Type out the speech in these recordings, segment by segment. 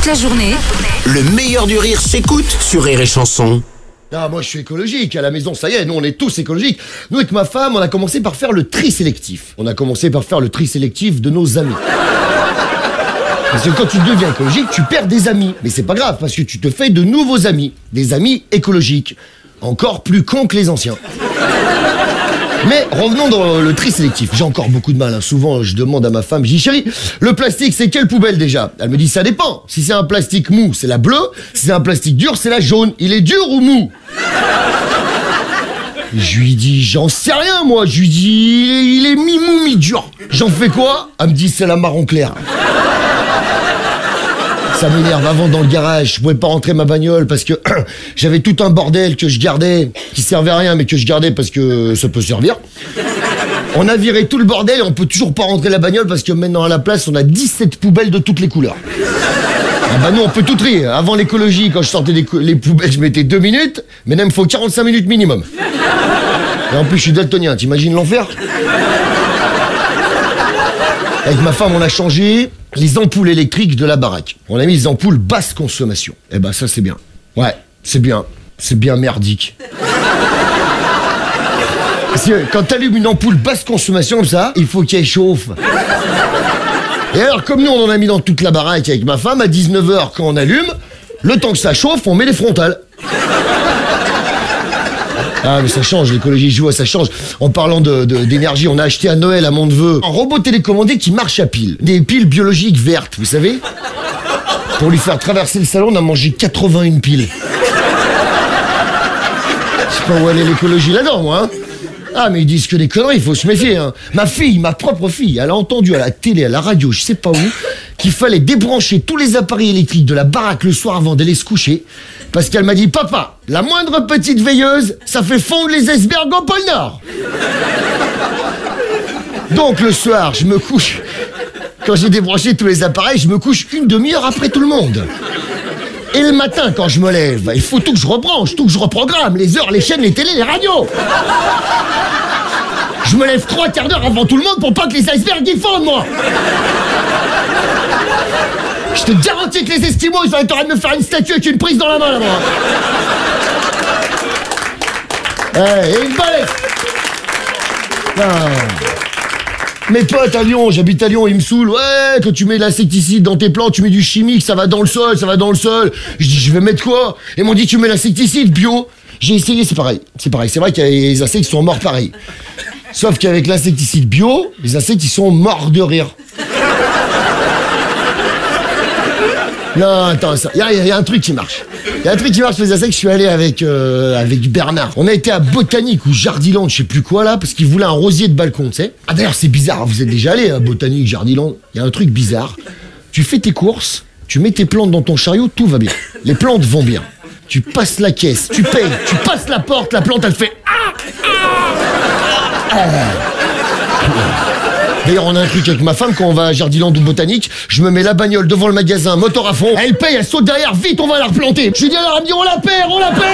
toute la journée. Le meilleur du rire s'écoute sur Rire et Chanson. Ah, moi je suis écologique, à la maison ça y est, nous on est tous écologiques. Nous avec ma femme, on a commencé par faire le tri sélectif. On a commencé par faire le tri sélectif de nos amis. Parce que quand tu deviens écologique, tu perds des amis. Mais c'est pas grave, parce que tu te fais de nouveaux amis. Des amis écologiques. Encore plus cons que les anciens. Mais revenons dans le tri sélectif. J'ai encore beaucoup de mal, hein. Souvent je demande à ma femme, je dis chérie, le plastique c'est quelle poubelle déjà? Elle me dit ça dépend. Si c'est un plastique mou, c'est la bleue. Si c'est un plastique dur, c'est la jaune. Il est dur ou mou? Je lui dis j'en sais rien moi. Je lui dis il est mi-mou mi-dur. J'en fais quoi? Elle me dit c'est la marron clair. Ça m'énerve. Avant, dans le garage, je pouvais pas rentrer ma bagnole parce que j'avais tout un bordel que je gardais, qui servait à rien, mais que je gardais parce que ça peut servir. On a viré tout le bordel et on peut toujours pas rentrer la bagnole parce que maintenant, à la place, on a 17 poubelles de toutes les couleurs. Ah bah nous, on peut tout trier. Avant l'écologie, quand je sortais les poubelles, je mettais 2 minutes. Mais là, il me faut 45 minutes minimum. Et en plus, je suis daltonien. T'imagines l'enfer? Avec ma femme, on a changé les ampoules électriques de la baraque. On a mis les ampoules basse consommation. Eh ben ça c'est bien. Ouais, c'est bien. C'est bien merdique. Parce que quand t'allumes une ampoule basse consommation comme ça, il faut qu'elle chauffe. Et alors comme nous on en a mis dans toute la baraque avec ma femme, à 19h quand on allume, le temps que ça chauffe, on met les frontales. Ah mais ça change, l'écologie, je vois, ça change. En parlant d'énergie, on a acheté à Noël à Mondeveux un robot télécommandé qui marche à piles. Des piles biologiques vertes, vous savez. Pour lui faire traverser le salon, on a mangé 81 piles. Je sais pas où elle est l'écologie là-dedans, moi, hein. Ah mais ils disent que des conneries, il faut se méfier, hein. Ma fille, ma propre fille, elle a entendu à la télé, à la radio, je sais pas où, qu'il fallait débrancher tous les appareils électriques de la baraque le soir avant d'aller se coucher. Parce qu'elle m'a dit, papa, la moindre petite veilleuse, ça fait fondre les icebergs au pôle Nord. Donc le soir, je me couche. Quand j'ai débranché tous les appareils, je me couche une demi-heure après tout le monde. Et le matin, quand je me lève, il faut tout que je rebranche, tout que je reprogramme, les heures, les chaînes, les télés, les radios. Je me lève 3 quarts d'heure avant tout le monde pour pas que les icebergs y fondent, moi. Je te garantis que les Esquimaux, ils vont être en train de me faire une statue avec une prise dans la main, là-bas. Et une balai. Mes potes à Lyon, j'habite à Lyon, ils me saoulent. Ouais, quand tu mets de l'insecticide dans tes plantes, tu mets du chimique, ça va dans le sol, ça va dans le sol. Je dis, je vais mettre quoi? Ils m'ont dit, tu mets l'insecticide bio. J'ai essayé, c'est pareil. C'est pareil, c'est vrai qu'il y a les insectes qui sont morts pareil. Sauf qu'avec l'insecticide bio, les insectes, ils sont morts de rire. Non, attends, il y a un truc qui marche. Il y a un truc qui marche, les insectes, je suis allé avec Bernard. On a été à Botanique ou Jardiland, je sais plus quoi là, parce qu'il voulait un rosier de balcon, tu sais. Ah d'ailleurs, c'est bizarre, vous êtes déjà allé à Botanique, Jardiland. Il y a un truc bizarre. Tu fais tes courses, tu mets tes plantes dans ton chariot, tout va bien. Les plantes vont bien. Tu passes la caisse, tu payes, tu passes la porte, la plante, elle fait D'ailleurs, on a un truc avec ma femme, quand on va à Jardiland ou Botanique, je me mets la bagnole devant le magasin, moteur à fond, elle paye, elle saute derrière, vite, on va la replanter. Je lui dis alors, elle me dit, on la perd.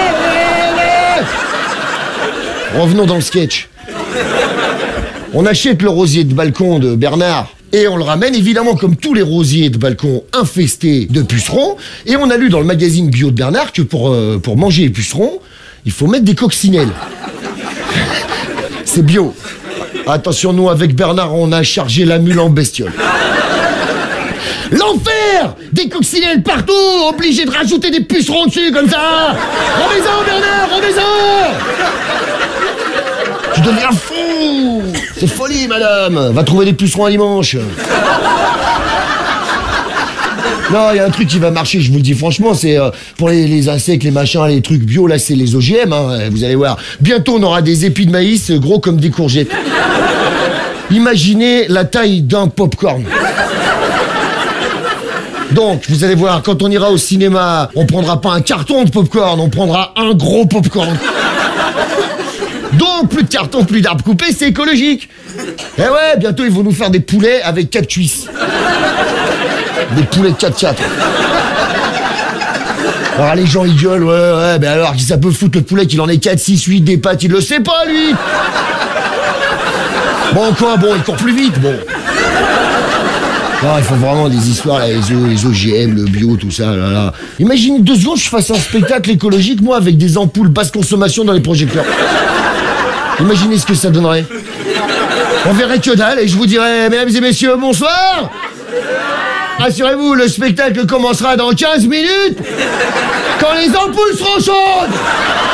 Revenons dans le sketch. On achète le rosier de balcon de Bernard et on le ramène, évidemment, comme tous les rosiers de balcon infestés de pucerons. Et on a lu dans le magazine bio de Bernard que pour manger les pucerons, il faut mettre des coccinelles. C'est bio. Attention, nous, avec Bernard, on a chargé la mule en bestiole. L'enfer! Des coccinelles partout, obligé de rajouter des pucerons dessus, comme ça. Remets-en, Bernard, remets-en! Tu deviens fou! C'est folie, madame! Va trouver des pucerons à dimanche. Non, il y a un truc qui va marcher, je vous le dis franchement, c'est pour les insectes, les machins, les trucs bio, là, c'est les OGM, hein, vous allez voir. Bientôt, on aura des épis de maïs gros comme des courgettes. Imaginez la taille d'un popcorn. Donc, vous allez voir, quand on ira au cinéma, on prendra pas un carton de popcorn, on prendra un gros popcorn. Donc, plus de carton, plus d'arbres coupés, c'est écologique. Et ouais, bientôt, ils vont nous faire des poulets avec 4 cuisses. Des poulets de 4-4. Alors les gens ils gueulent, ouais, mais alors ça peut foutre le poulet qu'il en ait 4, 6, 8, des pattes, il le sait pas lui. Bon quoi, bon, il court plus vite, bon. Non, il faut vraiment des histoires, là, les OGM, le bio, tout ça, là, là. Imaginez 2 secondes, je fasse un spectacle écologique, moi, avec des ampoules basse consommation dans les projecteurs. Imaginez ce que ça donnerait. On verrait que dalle et je vous dirais, mesdames et messieurs, bonsoir. Rassurez-vous, le spectacle commencera dans 15 minutes, quand les ampoules seront chaudes.